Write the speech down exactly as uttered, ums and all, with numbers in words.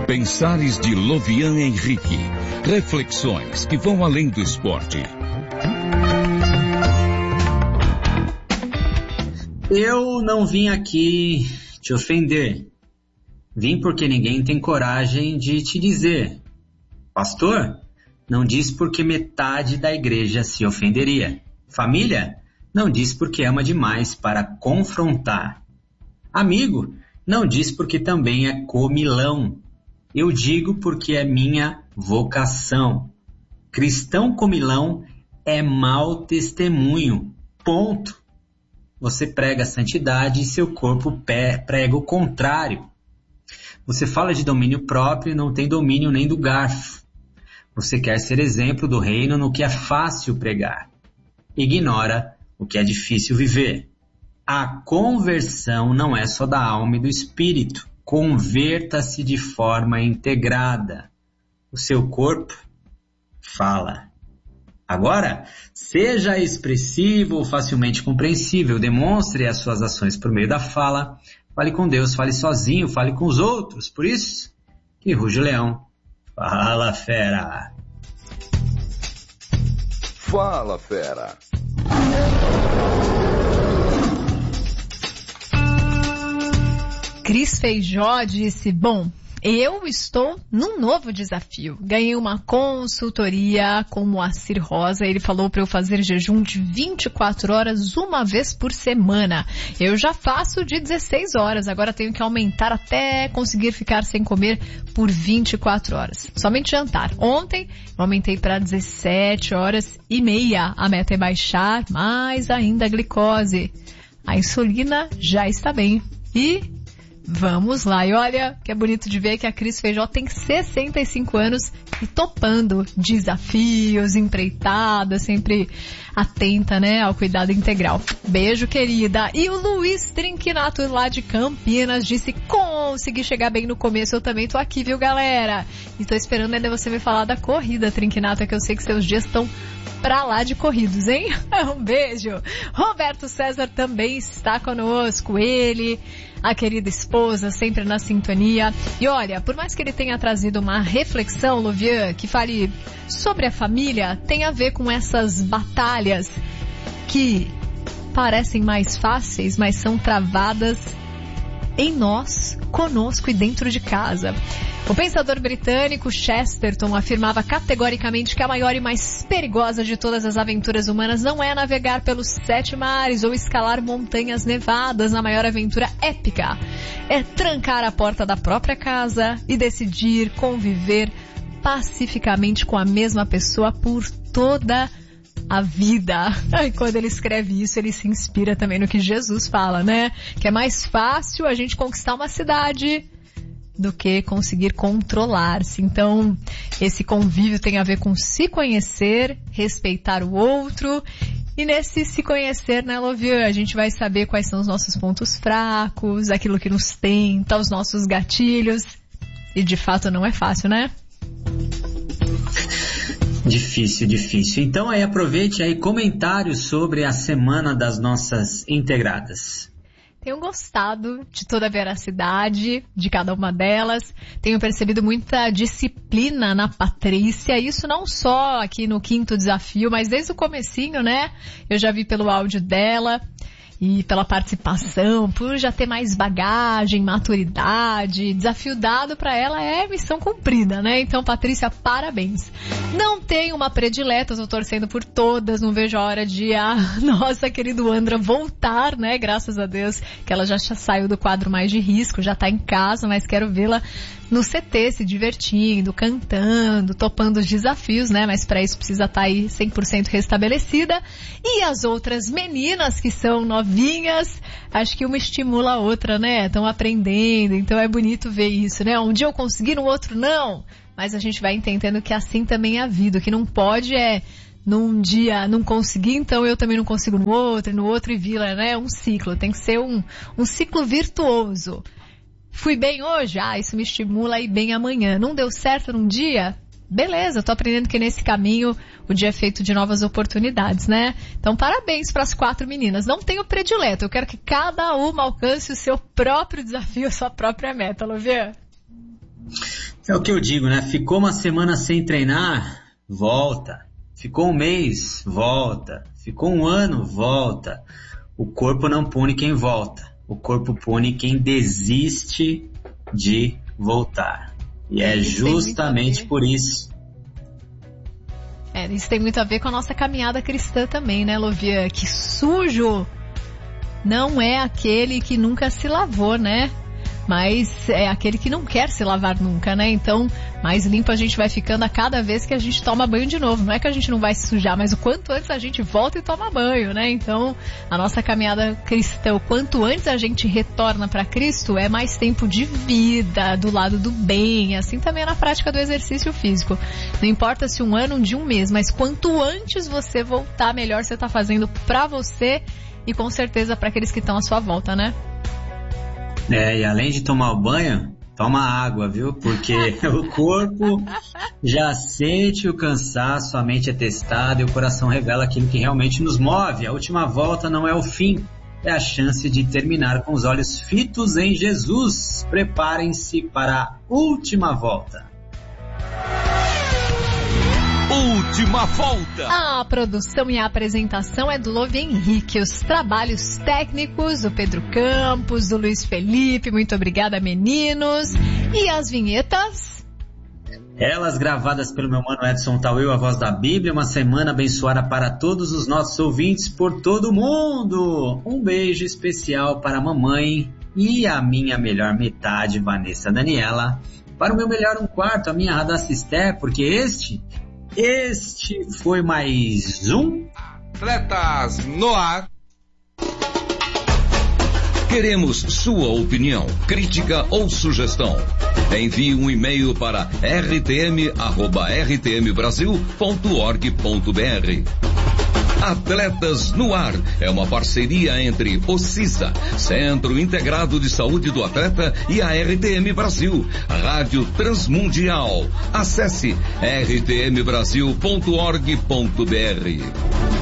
Pensares de Lovian Henrique. Reflexões que vão além do esporte. Eu não vim aqui te ofender. Vim porque ninguém tem coragem de te dizer. Pastor, não diz porque metade da igreja se ofenderia. Família, não diz porque ama demais para confrontar. Amigo, não diz porque também é comilão. Eu digo porque é minha vocação. Cristão comilão é mau testemunho. Ponto. Você prega a santidade e seu corpo prega o contrário. Você fala de domínio próprio e não tem domínio nem do garfo. Você quer ser exemplo do reino no que é fácil pregar. Ignora o que é difícil viver. A conversão não é só da alma e do espírito. Converta-se de forma integrada. O seu corpo fala. Agora, seja expressivo ou facilmente compreensível, demonstre as suas ações por meio da fala, fale com Deus, fale sozinho, fale com os outros, por isso que ruge o leão. Fala, fera! Fala, fera! Cris Feijó disse, bom, eu estou num novo desafio. Ganhei uma consultoria com o Moacir Rosa. Ele falou para eu fazer jejum de vinte e quatro horas uma vez por semana. Eu já faço de dezesseis horas. Agora tenho que aumentar até conseguir ficar sem comer por vinte e quatro horas. Somente jantar. Ontem eu aumentei para dezessete horas e meia. A meta é baixar mais ainda a glicose. A insulina já está bem. E vamos lá, e olha que é bonito de ver que a Cris Feijó tem sessenta e cinco anos e topando desafios, empreitadas, sempre atenta, né, ao cuidado integral. Beijo, querida. E o Luiz Trinquinato lá de Campinas disse, consegui chegar bem no começo, eu também tô aqui, viu, galera? E tô esperando ainda você me falar da corrida, Trinquinato, que eu sei que seus dias estão pra lá de corridos, hein? Um beijo. Roberto César também está conosco, ele, a querida esposa, sempre na sintonia. E olha, por mais que ele tenha trazido uma reflexão, Lovian, que fale sobre a família, tem a ver com essas batalhas que parecem mais fáceis, mas são travadas em nós, conosco e dentro de casa. O pensador britânico Chesterton afirmava categoricamente que a maior e mais perigosa de todas as aventuras humanas não é navegar pelos sete mares ou escalar montanhas nevadas na maior aventura épica. É trancar a porta da própria casa e decidir conviver pacificamente com a mesma pessoa por toda a vida. E quando ele escreve isso, ele se inspira também no que Jesus fala, né? Que é mais fácil a gente conquistar uma cidade do que conseguir controlar-se. Então, esse convívio tem a ver com se conhecer, respeitar o outro. E nesse se conhecer, né, Lovian, a gente vai saber quais são os nossos pontos fracos, aquilo que nos tenta, os nossos gatilhos. E de fato não é fácil, né? Difícil, difícil. Então aí aproveite aí comentários sobre a semana das nossas integradas. Tenho gostado de toda a veracidade de cada uma delas. Tenho percebido muita disciplina na Patrícia. Isso não só aqui no quinto desafio, mas desde o comecinho, né? Eu já vi pelo áudio dela e pela participação, por já ter mais bagagem, maturidade. Desafio dado para ela é missão cumprida, né? Então, Patrícia, parabéns. Não tenho uma predileta, estou torcendo por todas, não vejo a hora de a nossa querida Andra voltar, né? Graças a Deus que ela já saiu do quadro mais de risco, já tá em casa, mas quero vê-la no C T se divertindo, cantando, topando os desafios, né? Mas para isso precisa estar aí cem por cento restabelecida. E as outras meninas que são novinhas, acho que uma estimula a outra, né? Estão aprendendo, então é bonito ver isso, né? Um dia eu consegui, no outro não. Mas a gente vai entendendo que assim também é a vida. O que não pode é, num dia não conseguir, então eu também não consigo no outro, e no outro e vila, né? É um ciclo, tem que ser um, um ciclo virtuoso. Fui bem hoje? Ah, isso me estimula a ir bem amanhã. Não deu certo num dia? Beleza, tô aprendendo que nesse caminho o dia é feito de novas oportunidades, né? Então, parabéns para as quatro meninas. Não tenho predileto, eu quero que cada uma alcance o seu próprio desafio, a sua própria meta, Lovian. É o que eu digo, né? Ficou uma semana sem treinar, volta. Ficou um mês, volta. Ficou um ano, volta. O corpo não pune quem volta. O corpo pune quem desiste de voltar. E é justamente por isso. É, isso tem muito a ver com a nossa caminhada cristã também, né, Lovia? Que sujo não é aquele que nunca se lavou, né? Mas é aquele que não quer se lavar nunca, né? Então, mais limpo a gente vai ficando a cada vez que a gente toma banho de novo. Não é que a gente não vai se sujar, mas o quanto antes a gente volta e toma banho, né? Então, a nossa caminhada cristã, o quanto antes a gente retorna para Cristo, é mais tempo de vida, do lado do bem. Assim também é na prática do exercício físico. Não importa se um ano, um dia, um mês, mas quanto antes você voltar, melhor você tá fazendo para você e com certeza para aqueles que estão à sua volta, né? É, e além de tomar o banho, toma água, viu? Porque o corpo já sente o cansaço, a mente é testada e o coração revela aquilo que realmente nos move. A última volta não é o fim, é a chance de terminar com os olhos fitos em Jesus. Preparem-se para a última volta. Última volta. A produção e a apresentação é do Lovia Henrique. Os trabalhos técnicos do Pedro Campos, do Luiz Felipe. Muito obrigada, meninos. E as vinhetas? Elas gravadas pelo meu mano Edson Tauil, a voz da Bíblia. Uma semana abençoada para todos os nossos ouvintes por todo o mundo. Um beijo especial para a mamãe e a minha melhor metade, Vanessa Daniela. Para o meu melhor um quarto, a minha Radassa Esté, porque este... Este foi mais um Atletas no Ar. Queremos sua opinião, crítica ou sugestão. Envie um e-mail para r t m arroba r t m brasil ponto org ponto b r. Atletas no Ar é uma parceria entre o CISA, Centro Integrado de Saúde do Atleta, e a R T M Brasil, Rádio Transmundial. Acesse r t m brasil ponto org ponto b r.